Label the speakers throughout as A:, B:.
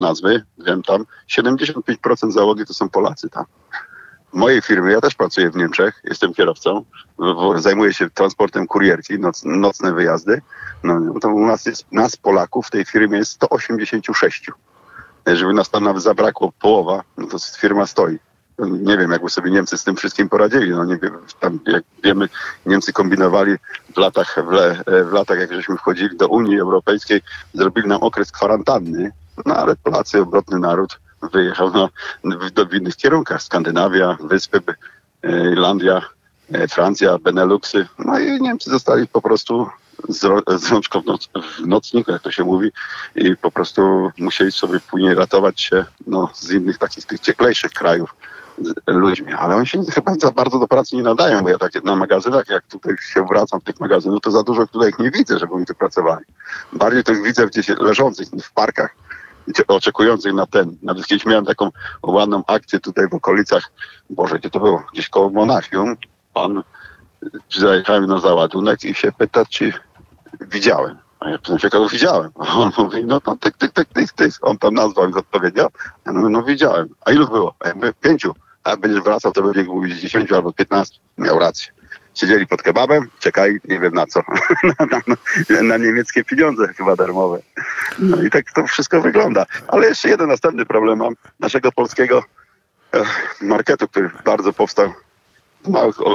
A: nazwy, wiem tam, 75% załogi to są Polacy tam. W mojej firmie, ja też pracuję w Niemczech, jestem kierowcą, zajmuję się transportem kurierki, nocne wyjazdy. No to u nas Polaków w tej firmie jest 186. Żeby nas tam nawet zabrakło połowa, no to firma stoi. Nie wiem, jakby sobie Niemcy z tym wszystkim poradzili. No nie wiem, tam, jak wiemy, Niemcy kombinowali w latach, jak żeśmy wchodzili do Unii Europejskiej, zrobili nam okres kwarantanny, no ale Polacy, obrotny naród, wyjechał w innych kierunkach. Skandynawia, Wyspy, Irlandia, Francja, Beneluxy. No i Niemcy zostali po prostu z rączką w nocniku, jak to się mówi, i po prostu musieli sobie później ratować się z innych takich tych cieplejszych krajów ludźmi. Ale oni się chyba za bardzo do pracy nie nadają, bo ja tak na magazynach, jak tutaj się wracam w tych magazynów, to za dużo tutaj ich nie widzę, żeby oni tu pracowali. Bardziej to ich widzę gdzieś leżących w parkach, oczekujących na Nawet kiedyś miałem taką ładną akcję tutaj w okolicach, Boże, gdzie to było? Gdzieś koło Monachium. Zajechałem na załadunek i się pyta, czy widziałem. A ja pytam się, kogo widziałem. A on mówi, tyk. On tam nazwał i odpowiedział. Ja mówię, widziałem. A ilu było? A ja mówię, 5. A jak będziesz wracał, to będzie mówić 10 albo 15. Miał rację. Siedzieli pod kebabem, czekali, nie wiem na co. na niemieckie pieniądze chyba darmowe. No i tak to wszystko wygląda. Ale jeszcze jeden następny problem mam naszego polskiego marketu, który bardzo powstał w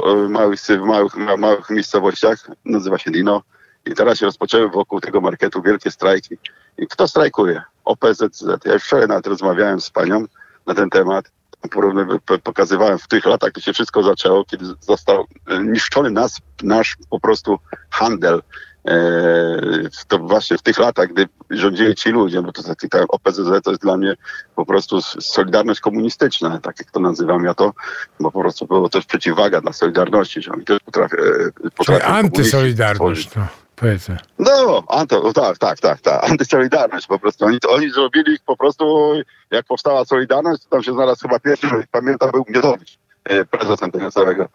A: małych miejscowościach. Nazywa się Dino. I teraz się rozpoczęły wokół tego marketu wielkie strajki. I kto strajkuje? OPZZ. Ja już wczoraj nawet rozmawiałem z panią na ten temat. Pokazywałem w tych latach, gdy się wszystko zaczęło, kiedy został niszczony nasz po prostu handel. To właśnie w tych latach, gdy rządzili ci ludzie, bo to OPZZ to jest dla mnie po prostu solidarność komunistyczna, tak jak to nazywam ja to, bo po prostu było też przeciwwaga dla Solidarności, że oni też potrafią
B: antysolidarność, powiedzmy.
A: Tak, antysolidarność po prostu. Oni zrobili ich po prostu, jak powstała Solidarność, to tam się znalazł chyba pierwszy, pamiętam, był Gniatowicz, prezesem tego całego.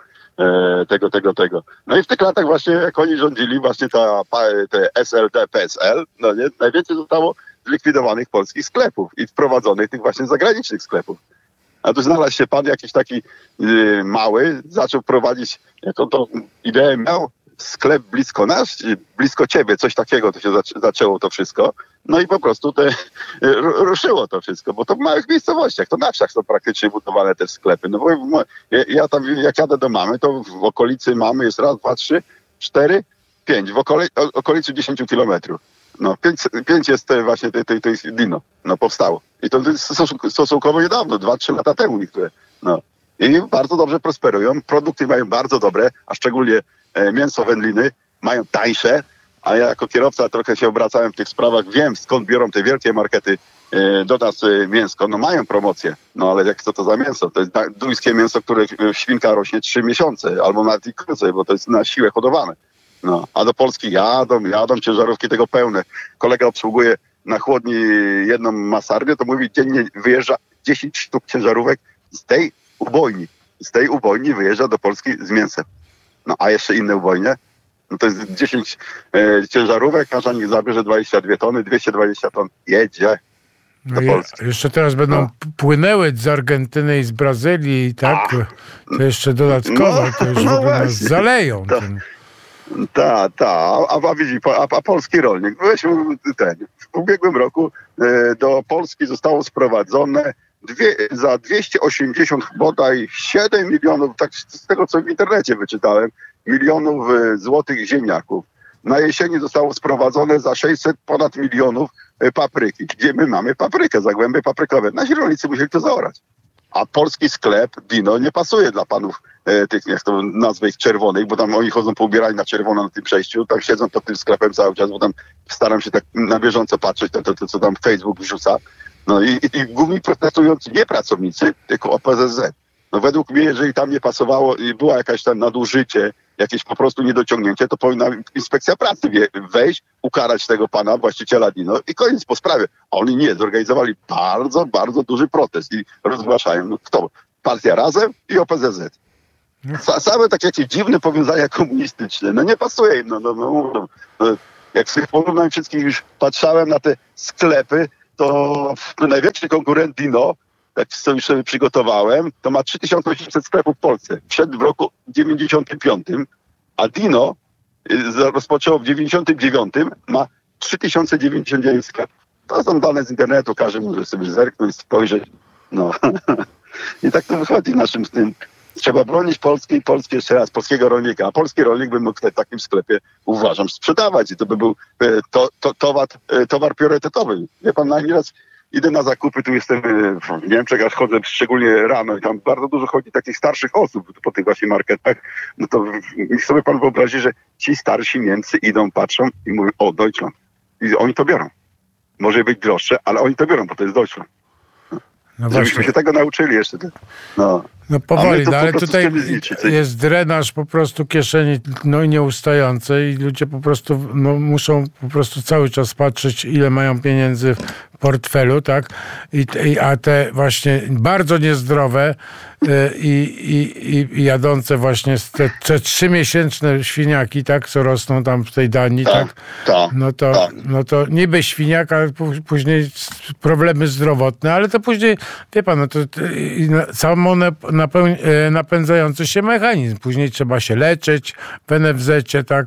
A: Tego. No i w tych latach właśnie, jak oni rządzili, właśnie te SLD, PSL, najwięcej zostało zlikwidowanych polskich sklepów i wprowadzonych tych właśnie zagranicznych sklepów. A tu znalazł się pan jakiś taki mały, zaczął prowadzić, jaką to ideę miał, sklep blisko nas, blisko ciebie, coś takiego, to się zaczęło to wszystko. No i po prostu ruszyło to wszystko, bo to w małych miejscowościach, to na wsiach są praktycznie budowane te sklepy. No bo ja tam, jak jadę do mamy, to w okolicy mamy jest 1, 2, 3, 4, 5, w okolicy 10 kilometrów. 5 jest właśnie tej Dino, powstało. I to jest stosunkowo niedawno, 2-3 lata temu niektóre. I bardzo dobrze prosperują, produkty mają bardzo dobre, a szczególnie mięso, wędliny mają tańsze, a ja jako kierowca trochę się obracałem w tych sprawach, wiem skąd biorą te wielkie markety do nas mięsko. Mają promocję, ale jak co to za mięso? To jest duńskie mięso, które świnka rośnie 3 miesiące, albo nawet i krócej, bo to jest na siłę hodowane. A do Polski jadą ciężarówki tego pełne. Kolega obsługuje na chłodni jedną masarnię, to mówi, dziennie wyjeżdża 10 sztuk ciężarówek z tej ubojni wyjeżdża do Polski z mięsem. A jeszcze inne ubojnie, to jest 10 ciężarówek, każda nich zabierze 22 tony, 220 ton jedzie do Polski.
B: Jeszcze teraz będą płynęły z Argentyny i z Brazylii, tak? To jeszcze dodatkowo, to już w ogóle nas zaleją.
A: A polski rolnik. W ubiegłym roku do Polski zostało sprowadzone za 280 bodaj 7 milionów, tak z tego co w internecie wyczytałem, milionów złotych ziemniaków. Na jesieni zostało sprowadzone za 600 ponad milionów papryki. Gdzie my mamy paprykę, zagłębie paprykowe. Nasi rolnicy musieli to zaorać. A polski sklep Dino nie pasuje dla panów tych, jak to nazwę ich, czerwonych, bo tam oni chodzą poubierani na czerwono na tym przejściu, tam siedzą pod tym sklepem cały czas, bo tam staram się tak na bieżąco patrzeć, to co tam Facebook wrzuca. I główni protestujący nie pracownicy, tylko OPZZ. Według mnie, jeżeli tam nie pasowało i była jakaś tam nadużycie, jakieś po prostu niedociągnięcie, to powinna inspekcja pracy wejść, ukarać tego pana, właściciela Dino i koniec po sprawie. A oni nie, zorganizowali bardzo, bardzo duży protest i rozgłaszają, kto? Partia Razem i OPZZ. Same takie jakieś dziwne powiązania komunistyczne. Nie pasuje im. Jak z tych porównań wszystkich już patrzałem na te sklepy, to największy konkurent Dino, tak już sobie przygotowałem, to ma 3800 sklepów w Polsce. Wszedł w roku 95, a Dino rozpoczęło w 99, ma 3099 sklepów. To są dane z internetu, każdy może sobie zerknąć, spojrzeć. No. I tak to wychodzi naszym z tym. Trzeba bronić Polski, jeszcze raz, polskiego rolnika. A polski rolnik by mógł w takim sklepie, uważam, sprzedawać. I to by był towar priorytetowy. Wie pan, najnieraz idę na zakupy, tu jestem w Niemczech, aż chodzę szczególnie rano i tam bardzo dużo chodzi takich starszych osób po tych właśnie marketach. No to niech sobie pan wyobrazi, że ci starsi Niemcy idą, patrzą i mówią, o, Deutschland. I oni to biorą. Może być droższe, ale oni to biorą, bo to jest Deutschland. No żebyśmy się tego nauczyli jeszcze.
B: No powoli, ale tutaj jest drenaż po prostu kieszeni nieustającej i ludzie po prostu muszą po prostu cały czas patrzeć, ile mają pieniędzy w portfelu, tak? A te właśnie bardzo niezdrowe i jadące właśnie te 3-miesięczne świniaki, tak, co rosną tam w tej Danii, tak? No to niby świniak, ale później problemy zdrowotne, ale to później, wie pan, to samo napędzający się mechanizm. Później trzeba się leczyć w NFZ-cie, tak?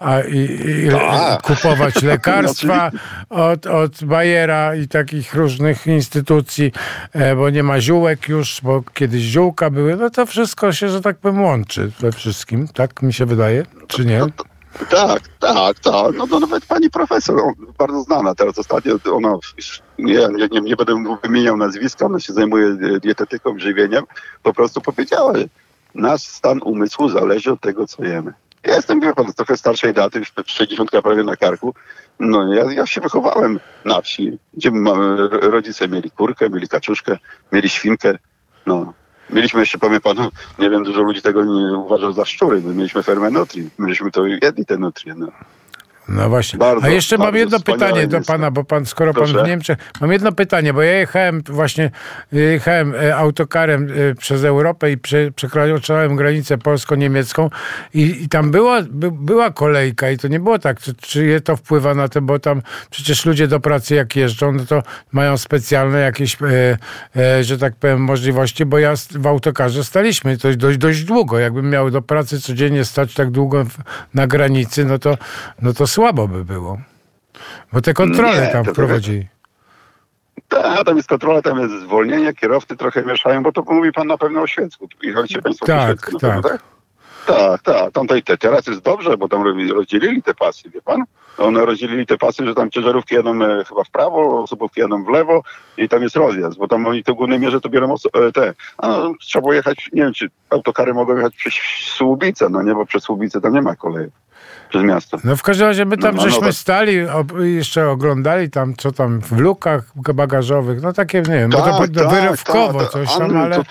B: Kupować lekarstwa od Bayera i takich różnych instytucji, bo nie ma ziółek już, bo kiedyś ziółka były. No to wszystko się, że tak powiem, łączy we wszystkim. Tak mi się wydaje, czy nie?
A: Tak. No nawet pani profesor, bardzo znana teraz ostatnio, ona, nie będę wymieniał nazwiska, ona się zajmuje dietetyką, żywieniem, po prostu powiedziała, że nasz stan umysłu zależy od tego, co jemy. Ja jestem, wie pan, z trochę starszej daty, już 60 prawie na karku. No ja się wychowałem na wsi, gdzie rodzice mieli kurkę, mieli kaczuszkę, mieli świnkę, no. Mieliśmy jeszcze, powiem panu, nie wiem, dużo ludzi tego nie uważa za szczury. My mieliśmy fermę nutrii. Myśmy to jedli te nutrie.
B: No właśnie. A jeszcze mam jedno pytanie do pana, bo pan, skoro pan w Niemczech... Mam jedno pytanie, bo ja jechałem autokarem przez Europę i przekraczałem granicę polsko-niemiecką i tam była kolejka i to nie było tak, czy to wpływa na to, bo tam przecież ludzie do pracy jak jeżdżą, no to mają specjalne jakieś, że tak powiem, możliwości, bo ja w autokarze staliśmy dość długo. Jakbym miał do pracy codziennie stać tak długo na granicy, no to słabo by było. Bo te kontrole tam wprowadzili.
A: Tak, tam jest kontrola, tam jest zwolnienie, kierowcy trochę mieszają, bo to mówi pan na pewno o Świecku. Jechaliście państwo po Świecku, tak? Tak. Teraz jest dobrze, bo tam rozdzielili te pasy, wie pan? One rozdzielili te pasy, że tam ciężarówki jadą chyba w prawo, osobówki jadą w lewo i tam jest rozjazd, bo tam oni to w głównej mierze to biorą trzeba było jechać, nie wiem, czy autokary mogą jechać przez Słubicę, no nie, bo przez Słubicę tam nie ma kolei. Przez miasto.
B: No w każdym razie my tam żeśmy stali, jeszcze oglądali tam, co tam w lukach bagażowych, no takie, nie wiem, wyrywkowo coś tam, ale...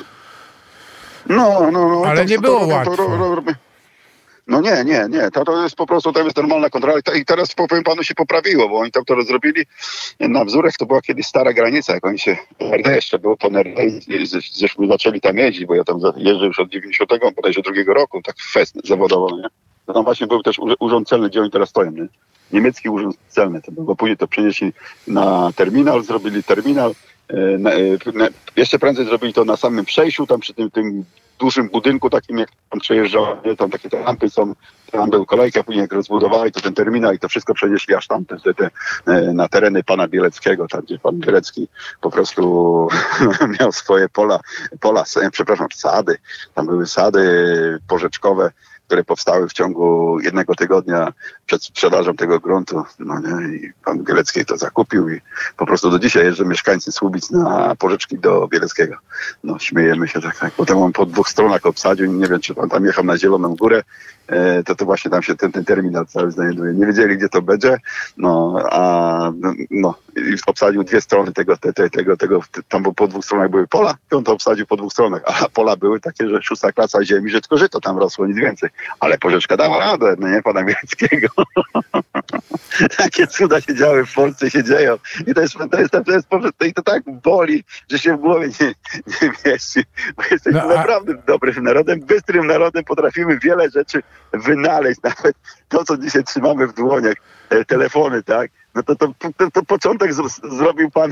A: No.
B: Ale nie było łatwo.
A: No nie. To jest po prostu, tam jest normalna kontrola i teraz, powiem panu, się poprawiło, bo oni tam to zrobili na wzórek, to była kiedyś stara granica, jak oni się, NRD jeszcze było po NRD, żeśmy zaczęli tam jeździć, bo ja tam jeżdżę już od 90, bodajże drugiego roku, tak fest zawodowo, nie? To tam właśnie był też urząd celny, gdzie oni teraz stoją, nie? Niemiecki urząd celny to był, bo później to przenieśli na terminal, zrobili terminal, jeszcze prędzej zrobili to na samym przejściu, tam przy tym dużym budynku takim, jak tam przejeżdżał, tam takie te lampy są, tam był kolejka, później jak rozbudowali to ten terminal i to wszystko przenieśli aż tam na tereny pana Bieleckiego, tam gdzie pan Bielecki po prostu miał swoje sady, tam były sady porzeczkowe, które powstały w ciągu jednego tygodnia przed sprzedażą tego gruntu. No nie, i pan Bielecki to zakupił i po prostu do dzisiaj jeżdżą mieszkańcy Słubic na pożyczki do Bieleckiego. No śmiejemy się tak. Potem on po 2 stronach obsadził, nie wiem, czy pan tam jechał na Zieloną Górę, to właśnie tam się ten terminal cały znajduje. Nie wiedzieli, gdzie to będzie, i obsadził 2 strony tego, tam po 2 stronach były pola, i on to obsadził po 2 stronach, a pola były takie, że 6. klasa ziemi, że tylko żyto tam rosło, nic więcej. Ale pożyczka dała radę, no nie, pana Bieleckiego. Takie cuda się działy w Polsce, się dzieją. I to tak boli, że się w głowie nie mieści. Bo jesteśmy naprawdę dobrym narodem, bystrym narodem, potrafimy wiele rzeczy wynaleźć. Nawet to, co dzisiaj trzymamy w dłoniach, telefony, tak? no to początek zrobił pan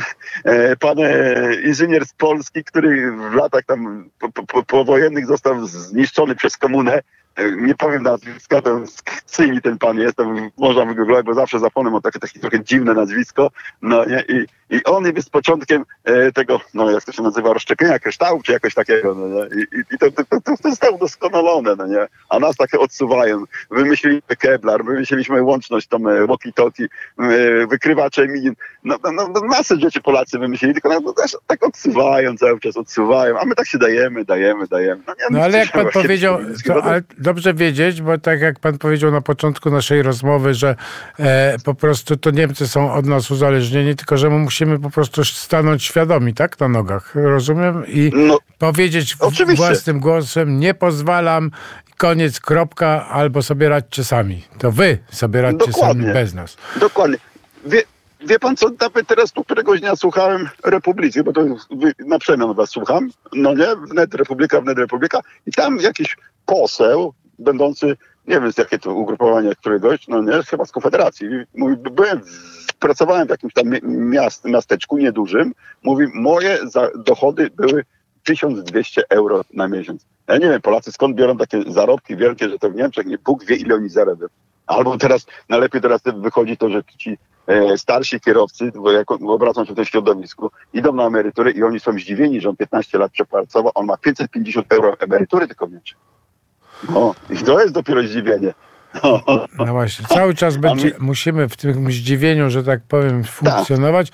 A: inżynier z Polski, który w latach tam powojennych został zniszczony przez komunę. Nie powiem nazwiska, to Scymi ten pan jest, tam można wygooglować, bo zawsze zapomnę, ma takie trochę dziwne nazwisko, no nie, i on jest początkiem tego, no jak to się nazywa, rozszczepienia kryształów, czy jakoś takiego, no nie, i to zostało udoskonalone, no nie, a nas takie odsuwają. Wymyśliliśmy Kevlar, wymyśliliśmy łączność, tam walkie-talkie, wykrywacze min, no masę rzeczy Polacy wymyślili, tylko no, też tak odsuwają, cały czas odsuwają, a my tak się dajemy.
B: No ale jak pan powiedział, ale dobrze wiedzieć, bo tak jak pan powiedział na początku naszej rozmowy, że po prostu to Niemcy są od nas uzależnieni, tylko że my musimy po prostu stanąć świadomi, tak, na nogach, rozumiem? I powiedzieć własnym głosem, nie pozwalam, koniec, kropka, albo sobie radźcie sami. To wy sobie radźcie sami bez nas.
A: Dokładnie. Wie pan co, nawet teraz tu któregoś dnia słuchałem Republiki, bo to na przemian was słucham, no nie, wnet Republika i tam jakiś poseł będący, nie wiem z jakie to ugrupowanie któregoś, no nie, chyba z Konfederacji, mówi, pracowałem w jakimś tam miasteczku niedużym, mówi, moje dochody były 1200 euro na miesiąc. Ja nie wiem, Polacy skąd biorą takie zarobki wielkie, że to w Niemczech nie Bóg wie ile oni zarabiają. Albo teraz, najlepiej teraz wychodzi to, że ci starsi kierowcy, bo jak obracam się w tym środowisku, idą na emeryturę i oni są zdziwieni, że on 15 lat przepracował, on ma 550 euro emerytury tylko w Niemczech. No, i to jest dopiero zdziwienie.
B: No właśnie, cały czas musimy w tym zdziwieniu, że tak powiem, funkcjonować,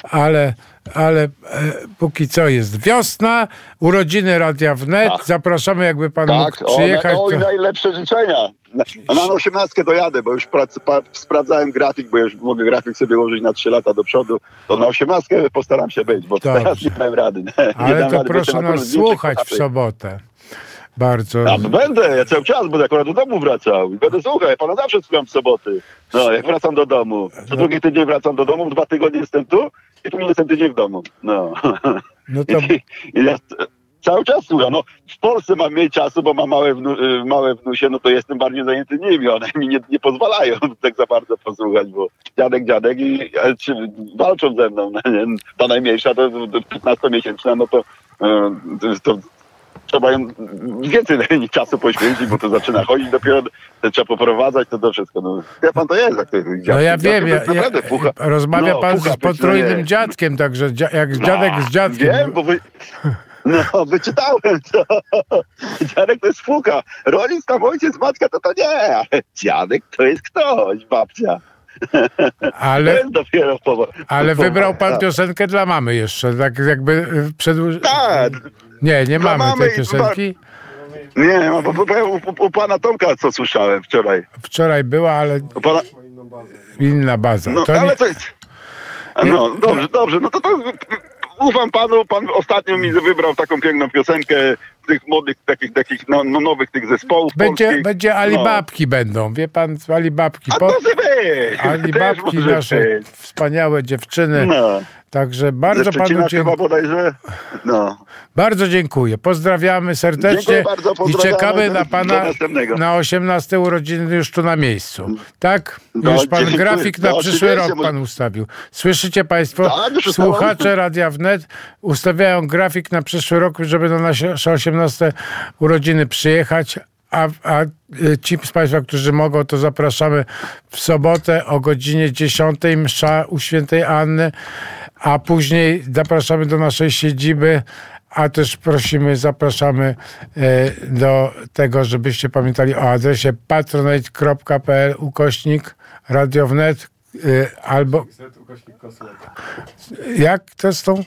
B: ale póki co jest wiosna, urodziny Radia Wnet, zapraszamy, jakby pan mógł przyjechać.
A: Oj, najlepsze życzenia. Na 18 dojadę, bo już sprawdzałem grafik, bo już mogę grafik sobie ułożyć na 3 lata do przodu, to na 18 postaram się być, bo teraz nie dałem rady.
B: Ale to proszę nas słuchać w sobotę. Bardzo.
A: Ja będę, ja cały czas, bo akurat do domu wracał. I będę słuchał, ja pana zawsze słucham w soboty. No, jak wracam do domu. Co drugi tydzień wracam do domu, 2 tygodnie jestem tu i tu jestem tydzień w domu. No. To... I ja cały czas słucham. No, w Polsce mam mniej czasu, bo mam małe wnusie, no to jestem bardziej zajęty nimi. One mi nie pozwalają tak za bardzo posłuchać, bo dziadek i walczą ze mną. Ta najmniejsza, to 15-miesięczna, no to trzeba im więcej czasu poświęcić, bo to zaczyna chodzić dopiero, trzeba poprowadzać to wszystko. No, wie pan, to jest jak to jest.
B: No ja wiem, rozmawia pan z potrójnym dziadkiem, także jak dziadek z dziadkiem.
A: Wiem, bo wyczytałem to. Dziadek to jest fucha. Rodzic tam, ojciec, matka, to nie, ale dziadek to jest ktoś, babcia.
B: Ale,
A: to jest dopiero
B: ale wybrał pan piosenkę dla mamy jeszcze, tak jakby
A: Tak.
B: Nie mamy tej piosenki.
A: Nie, bo ja u pana Tomka co słyszałem wczoraj.
B: Wczoraj była, ale inna baza.
A: No,
B: to
A: ale
B: nie...
A: to jest... No, dobrze. No to ufam panu, pan ostatnio mi wybrał taką piękną piosenkę tych młodych, takich nowych tych zespołów
B: Będzie Alibabki będą, wie pan, Alibabki. Alibabki, nasze wspaniałe dziewczyny. No. Także bardzo panu
A: dziękuję.
B: Bardzo dziękuję. Pozdrawiamy serdecznie i czekamy na pana na 18 urodziny już tu na miejscu. Tak? Już pan grafik na przyszły rok pan ustawił. Słyszycie państwo? Słuchacze Radia Wnet ustawiają grafik na przyszły rok, żeby na nasze 18 urodziny przyjechać. A ci z państwa, którzy mogą, to zapraszamy w sobotę o godzinie 10 msza u świętej Anny, a później zapraszamy do naszej siedziby, a też zapraszamy do tego, żebyście pamiętali o adresie patronite.pl/Radio Wnet albo jak to jest tą?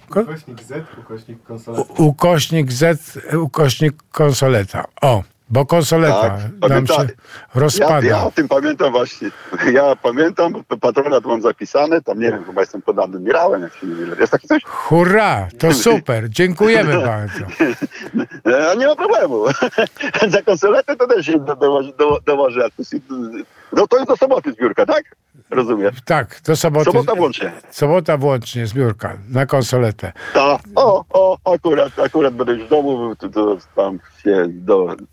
B: /konsoleta. O, bo konsoleta nam się rozpada.
A: Ja o tym pamiętam właśnie. Ja pamiętam, patronat mam zapisane, tam nie wiem, chyba jestem podany Mirałem, jak się nie mylę. Jest takie coś?
B: Hurra, to super, dziękujemy bardzo.
A: Nie ma problemu. Za konsoletę to też się dołożę. No to jest do soboty zbiórka, tak? Rozumiem.
B: Tak, do soboty.
A: Sobota
B: włącznie zbiórka na konsoletę.
A: Akurat będę już w domu, to tam się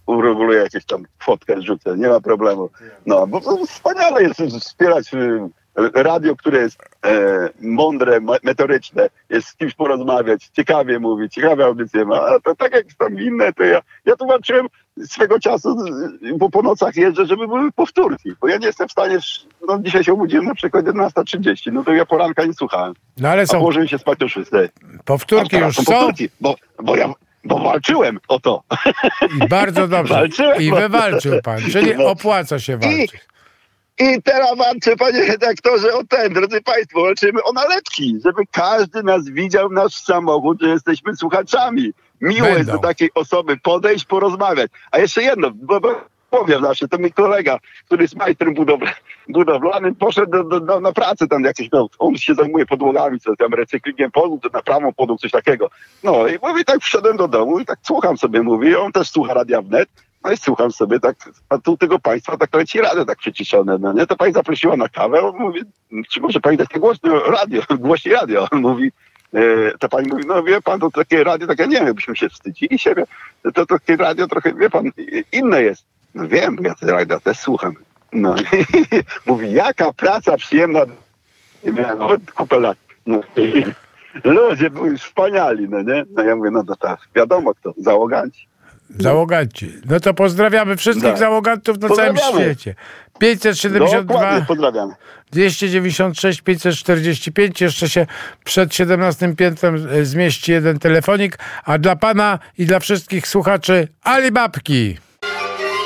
A: ureguluję jakieś tam fotkę, rzucę, nie ma problemu. No, bo to wspaniale jest wspierać radio, które jest mądre, metoryczne, jest z kimś porozmawiać, ciekawie mówi, ciekawe audycje ma, a to tak jak tam inne, to ja tu walczyłem swego czasu, bo po nocach jeżdżę, żeby były powtórki, bo ja nie jestem w stanie, no dzisiaj się obudziłem na przykład 11:30, no to ja poranka nie słuchałem,
B: no ale są...
A: a położyłem się spać o 6.
B: Powtórki już są?
A: Powtórki, bo walczyłem o to.
B: I bardzo dobrze. I wywalczył pan, czyli opłaca się walczyć.
A: I teraz walczę, panie redaktorze, o ten, drodzy państwo, walczymy o nalepki, żeby każdy nas widział, nasz samochód, że jesteśmy słuchaczami. Miło jest do takiej osoby podejść, porozmawiać. A jeszcze jedno, bo powiem zawsze, to mój kolega, który jest majstrem budowlanym, poszedł na pracę tam jakieś, no, on się zajmuje podłogami, co tam recyklingiem podłóg, naprawą podłóg, coś takiego. No i mówi, tak wszedłem do domu i tak słucham sobie, mówi, on też słucha Radia Wnet. No i słucham sobie, tak, a tu tego państwa tak leci radio tak przyciszone, no nie? To pani zaprosiła na kawę, on mówi, czy może pani takie głośniej radio? On mówi, to pani mówi, no wie pan, to takie radio, tak ja nie wiem, byśmy się wstydzili siebie, to takie radio trochę, wie pan, inne jest. No wiem, ja te radio też słucham. No i mówi, jaka praca przyjemna. I miałem kupę lat. No, ludzie byli wspaniali, no nie? No ja mówię, no to tak, wiadomo kto, załoganci.
B: Załoganci. No to pozdrawiamy wszystkich załogantów na całym świecie. 572 296 545. Jeszcze się przed 17 piętrem zmieści jeden telefonik. A dla pana i dla wszystkich słuchaczy Alibabki.